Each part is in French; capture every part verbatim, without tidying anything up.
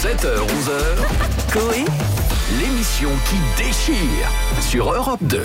sept heures onze heures, Coé, l'émission qui déchire sur Europe deux.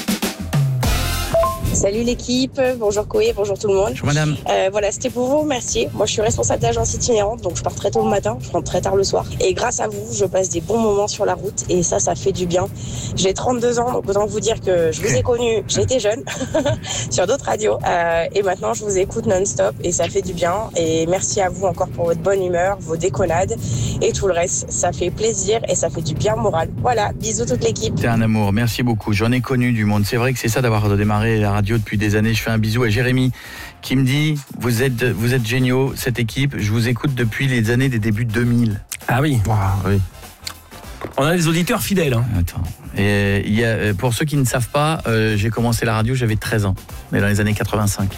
Salut l'équipe, bonjour Coé, bonjour tout le monde. Bonjour madame. Euh, voilà, c'était pour vous remercier. Moi je suis responsable d'agence itinérante, donc je pars très tôt le matin, je rentre très tard le soir. Et grâce à vous, je passe des bons moments sur la route et ça, ça fait du bien. J'ai trente-deux ans, donc autant vous dire que je vous ai connu, j'étais jeune, sur d'autres radios. Euh, et maintenant je vous écoute non-stop et ça fait du bien. Et merci à vous encore pour votre bonne humeur, vos déconnades et tout le reste. Ça fait plaisir et ça fait du bien moral. Voilà, bisous toute l'équipe. T'es un amour, merci beaucoup. J'en ai connu du monde. C'est vrai que c'est ça d'avoir démarré la radio depuis des années. Je fais un bisou à Jérémy qui me dit vous êtes, vous êtes géniaux cette équipe, je vous écoute depuis les années des débuts deux mille. Ah oui, wow, oui. On a des auditeurs fidèles. Hein. Attends. Et il y a, pour ceux qui ne savent pas, euh, j'ai commencé la radio, j'avais treize ans, mais dans les années quatre-vingt-cinq.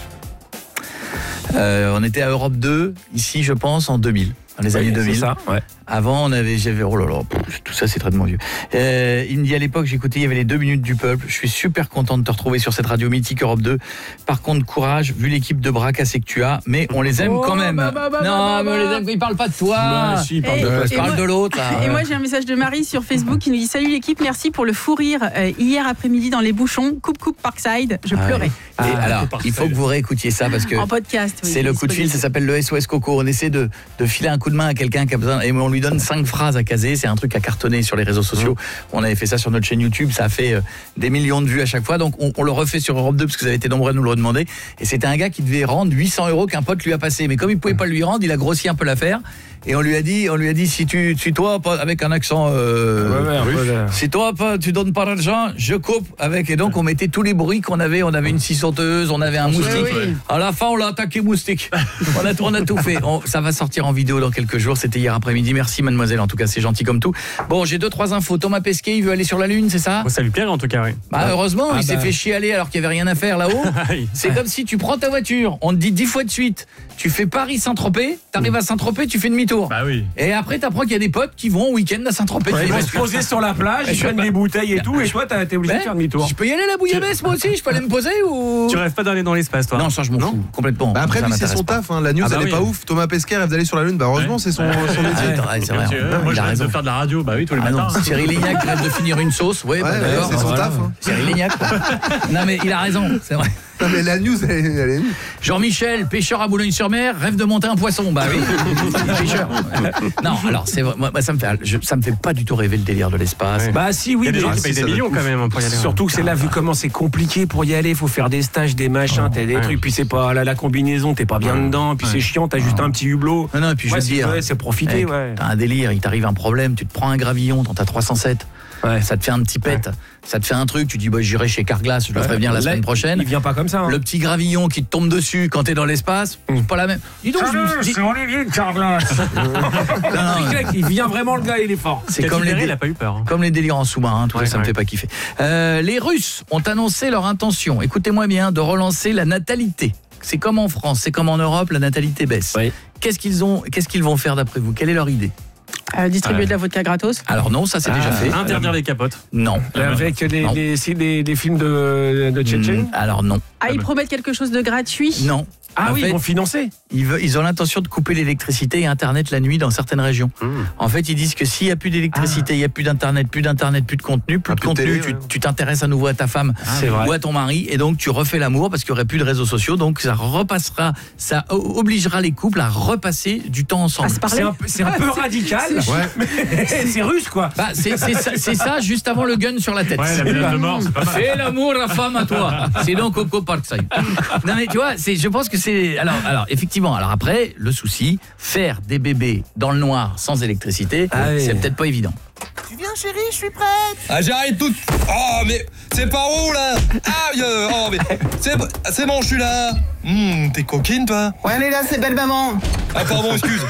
Euh, on était à Europe deux, ici je pense, en deux mille. Dans les oui, années deux mille. C'est ça, ouais. Avant, on avait, j'avais, oh là là, tout ça c'est très de mon vieux. Euh, il me dit à l'époque, j'écoutais, il y avait les deux minutes du peuple. Je suis super content de te retrouver sur cette radio mythique Europe deux. Par contre, courage, vu l'équipe de bras cassés que tu as, mais on les aime oh, quand même. Bah, bah, bah, non, bah, bah, mais on les aime, ils parlent pas de toi. Bah, si, ils parlent et, de toi. Ils parlent de l'autre. Là. Et moi, j'ai un message de Marie sur Facebook qui nous dit salut l'équipe, merci pour le fou rire euh, hier après-midi dans les bouchons. Coupe coupe Parkside, je Ah, pleurais. ouais. Et Ah, alors, Parkside. il faut que vous réécoutiez ça parce que En podcast. Oui, c'est le coup de fil, ça s'appelle le S O S Coco. On essaie de, de filer un coup de main à quelqu'un qui a besoin et on lui donne cinq phrases à caser. C'est un truc à cartonner sur les réseaux sociaux. Mmh. On avait fait ça sur notre chaîne YouTube, ça a fait euh, des millions de vues à chaque fois. Donc on, on le refait sur Europe deux parce que vous avez été nombreux à nous le demander. Et c'était un gars qui devait rendre huit cents euros qu'un pote lui a passé. Mais comme il pouvait pas lui rendre, il a grossi un peu l'affaire. Et on lui a dit, on lui a dit si tu, si toi, avec un accent, euh, ouais, ouais, russe, ouais. si toi, pas, tu donnes pas d'argent, je coupe avec. Et donc on mettait tous les bruits qu'on avait. On avait une scie sauteuse, on avait un moustique. Oui, oui. À la fin, on l'a attaqué moustique. on, a, on a tout fait. On, ça va sortir en vidéo dans quelques jours. C'était hier après-midi. Merci mademoiselle. En tout cas, c'est gentil comme tout. Bon, j'ai deux trois infos. Thomas Pesquet, il veut aller sur la Lune, c'est ça? Bon, ça lui plairait en tout cas, oui. Bah heureusement, ah, il bah. s'est fait chier aller alors qu'il y avait rien à faire là-haut. C'est comme si tu prends ta voiture, on te dit dix fois de suite, tu fais Paris-Saint-Tropez, t'arrives à Saint-Tropez, tu fais demi-tour. Bah oui. Et après, t'apprends qu'il y a des potes qui vont au week-end à Saint-Tropez. Ouais, Ils ils vont vont se poser sur la plage, ils prennent des bouteilles et tout, et toi, t'es obligé Ben, de faire demi-tour. Je peux y aller à la bouillabaisse moi aussi, je peux aller me poser ou... Tu rêves pas d'aller dans l'espace, toi? Non, ça je m'en fous, complètement. Bah après, Ça lui, c'est m'intéresse son pas. taf. Hein. La news, Ah bah elle est oui. pas ouf. Thomas Pesquet rêve d'aller sur la Lune. Bah heureusement, Ouais. c'est son, son métier. Ouais, ouais, c'est vrai. Tu- Non, Moi, il je a rêve raison. de faire de la radio, bah oui, tous les Ah non, matins. Cyril Lignac rêve de finir une sauce, ouais, Ouais, bah, ouais, d'accord. c'est son Voilà. taf. Hein. Cyril Lignac. quoi. Non mais il a raison, c'est vrai. Non, mais la news, elle, est- elle est nulle. Jean-Michel, pêcheur à Boulogne-sur-Mer, rêve de monter un poisson. Bah oui, pêcheur. Non, alors c'est moi, moi, ça me fait je, ça me fait pas du tout rêver le délire de l'espace. Ouais. Bah si, oui, Il y a des mais- gens qui si, payent ça des doit millions être quand même pour y aller. Surtout que c'est là, vu comment c'est compliqué pour y aller, il faut faire des stages, des machins, t'as des ouais. trucs, puis c'est pas la, la combinaison, t'es pas bien Ouais. dedans, puis Ouais. c'est chiant, t'as juste un petit hublot. Non, non, et puis je Ouais, veux c'est dire, vrai, c'est profiter, mec, ouais. t'as un délire, il t'arrive un problème, tu te prends un gravillon dans ta trois cent sept, Ouais. ça te fait un petit pet, ça te fait un truc, tu dis bah j'irai chez Carglass, je le ferai bien la Là, semaine prochaine. Il vient pas comme ça. Hein. Le petit gravillon qui te tombe dessus quand t'es dans l'espace, c'est pas la même. Dis donc, je me suis dit- Olivier de Carglass. non, non, Il vient vraiment le gars, il est fort. c'est comme les, il dé- a pas eu peur. hein. comme les délires en sous-marin, tout Ouais, ça, ça me ouais. fait pas kiffer. Euh, les Russes ont annoncé leur intention, écoutez-moi bien, de relancer la natalité. C'est comme en France, c'est comme en Europe, la natalité baisse. Oui. Qu'est-ce qu'ils ont, qu'est-ce qu'ils vont faire d'après vous? Quelle est leur idée? Euh, distribuer Ouais. de la vodka gratos. Alors non, ça c'est Ah, déjà fait. Interdire les capotes. Non. Avec des, Non. des, c'est des, des films de, de Tchétchène. Mm, Alors non. Ah, ils promettent quelque chose de gratuit. Non. Ah En oui, fait, ils vont financer. Ils, veulent- ils ont l'intention de couper l'électricité et Internet la nuit dans certaines régions. Mmh. En fait, ils disent que s'il n'y a plus d'électricité, il n'y a plus d'Internet, plus d'Internet, plus de contenu, plus Ah, de plus de contenu, télé, tu ouais. tu t'intéresses à nouveau à ta femme c'est vrai. ou à ton mari, et donc tu refais l'amour parce qu'il n'y aurait plus de réseaux sociaux, donc ça repassera, ça o- obligera les couples à repasser du temps ensemble. À se parler. C'est un, peu- c'est un peu radical. Ouais. mais c'est russe, quoi. Bah, c'est c'est ça, c'est ça juste avant le gun sur la tête. Ouais, la menace de mort, c'est pas mal. Fais l'amour, la femme à toi. C'est donc Coco Parkside. Non mais tu vois, c'est, je pense que c'est alors, alors effectivement. Alors après, le souci, faire des bébés dans le noir sans électricité, Ah oui. c'est peut-être pas évident. Tu viens chérie, je suis prête. Ah j'arrête tout. Oh mais c'est par où là? Ah euh, oh mais c'est c'est bon, je suis là. Hum, t'es coquine toi? Ouais, elle est là, c'est belle maman. Ah pardon, excuse.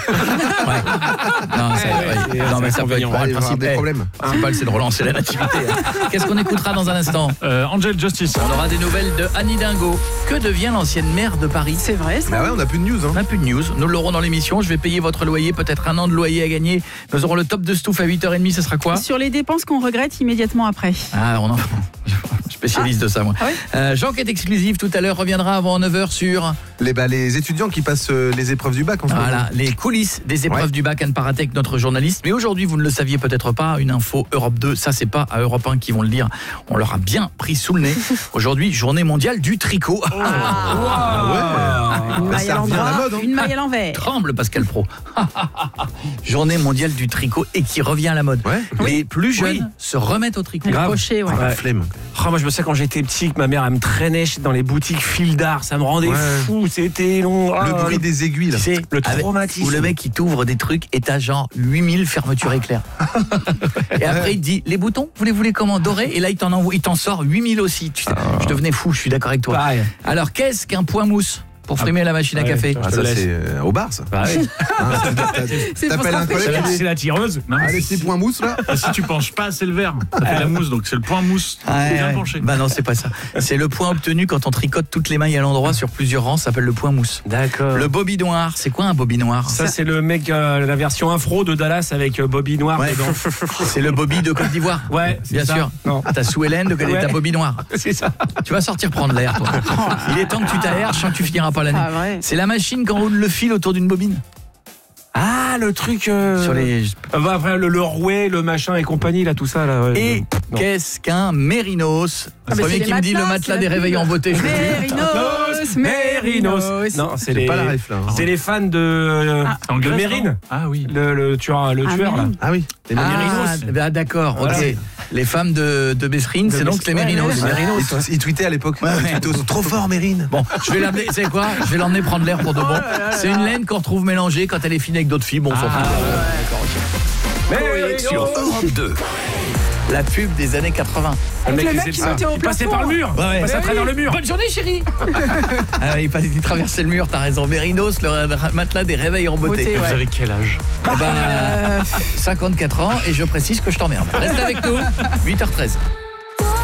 Non, ça, ouais, non mais ça peut être Il va y le avoir principe. des eh, problèmes. Le principal, c'est de relancer la nativité. hein. Qu'est-ce qu'on écoutera dans un instant? Euh, Angel Justice. On aura des nouvelles de Annie Dingo. Que devient l'ancienne maire de Paris? C'est vrai, ça. Bah ouais, on a plus de news. On Hein. n'a plus de news, nous l'aurons dans l'émission. Je vais payer votre loyer, peut-être un an de loyer à gagner. Nous aurons le top de Stouff à huit heures trente, ce sera quoi? Sur les dépenses qu'on regrette immédiatement après. Ah, on en... je spécialiste de ça, moi. Ah oui euh, Jean qui est exclusif tout à l'heure reviendra avant neuf heures sur Les, bah, les étudiants qui passent euh, les épreuves du bac en ce moment. voilà, les coulisses des épreuves Ouais. du bac à ne pas rater avec notre journaliste. Mais aujourd'hui, vous ne le saviez peut-être pas, une info Europe deux, ça c'est pas à Europe un qui vont le dire. On leur a bien pris sous le nez. Aujourd'hui, journée mondiale du tricot. Une Bah, maille ça à revient à la l'endroit, mode, hein. une maille à l'envers. Tremble Pascal Pro. Journée mondiale du tricot et qui revient à la mode. Ouais. Les plus jeunes Oui. se remettent au tricot. Le Grave. crochet, ouais. Ah, Ouais. flemme. Oh, moi je me souviens quand j'étais petit que ma mère elle me traînait dans les boutiques fil d'art, ça me rendait Ouais. fou, c'était long. Le Oh, bruit des aiguilles là. Tu sais, Le avec- traumatisme. où le mec il t'ouvre des trucs et t'as genre huit mille fermetures éclairs. Et après il te dit les boutons, vous les voulez comment dorés? Et là il t'en envoie, il t'en sort huit mille aussi. Tu sais, je devenais fou, je suis d'accord avec toi. Pareil. Alors qu'est-ce qu'un point mousse pour frimer la machine à ouais. café? Ah, Je te ça laisse. c'est euh, au bar ça. Bah ouais. Hein, t'as- t'as- C'est pour T'appelles ça un que- collègue C'est la- qui c'est dit la tireuse. Non, mais Ah, les petits points mousse là. si tu penches pas assez le verbe, ça fait la mousse, donc c'est le point mousse. Ouais, bien ouais. penché. Bah non, c'est pas ça. C'est le point obtenu quand on tricote toutes les mailles à l'endroit sur plusieurs rangs, ça s'appelle le point mousse. D'accord. Le bobby noir, c'est quoi un bobby noir? Ça c'est le mec, euh, la version afro de Dallas avec euh, Bobby Noir Ouais. dedans. C'est le bobby de Côte d'Ivoire. Ouais, c'est Bien ça. sûr. Non. Ah, t'as Sue Hélène de Ouais. ta bobby noire. C'est ça. Tu vas sortir prendre l'air, toi. Il est temps que tu t'aères, je sens que tu finiras pas l'année. Ah, vrai. C'est la machine qui enroule le fil autour d'une bobine. Ah, le truc. euh, Sur les... euh, bah, après, le, le rouet, le machin et compagnie, là, tout ça. Là, ouais. Et Non. qu'est-ce qu'un mérinos? Ah, Le mais premier c'est qui les me dit le matelas, matelas c'est des la réveils pub. en beauté, je le dis. Mérinos, Mérinos. Non, c'est J'ai les. pas la ref là. hein. C'est les fans de, euh, Ah. En de Grèce, Mérine. non Ah oui. Le, le tueur, le Ah, tueur là. Mérine. Ah oui. Les Ah, mérinos. bah, d'accord, Voilà. ok. Les femmes de, de Messrine, De c'est donc Mess- les ouais, mérinos. ouais, ouais. Ils tweet- Ils tweetaient à l'époque. Ouais, ouais. Ils tweetaient aux- trop fort Mérine. Bon, je vais l'emmener, tu sais quoi? Je vais l'emmener prendre l'air pour de bon. C'est une laine qu'on retrouve mélangée quand elle est fine avec d'autres fibres. On s'en Ah, fout. Sur Europe deux. La pub des années quatre-vingts. Le Avec le il mec faisait qui ça. montait au Il passait plafond. par le mur. Ouais, ouais. Il passait à Bah travers oui. le mur. Bonne journée, chérie. Ah, il, passe- il traversait le mur, t'as raison. Mérinos, le matelas des réveils en beauté. Beauté, Vous ouais. avez quel âge? Eh ben, cinquante-quatre ans et je précise que je t'emmerde. Reste avec nous, huit heures treize.